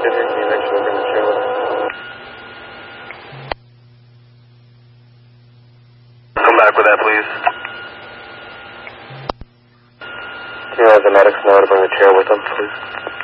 Can you make sure we're going to share with them? Come back with that, please. Can you have the medics know to bring the chair with them, please?